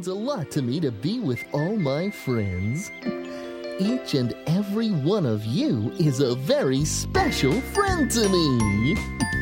means a lot to me to be with all my friends. Each and every one of you is a very special friend to me.